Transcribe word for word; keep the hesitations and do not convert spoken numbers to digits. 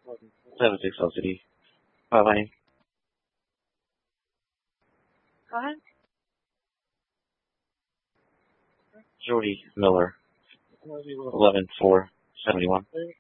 seven six L C D. Bye bye. Go ahead. Jody Miller. eleven four seventy-one.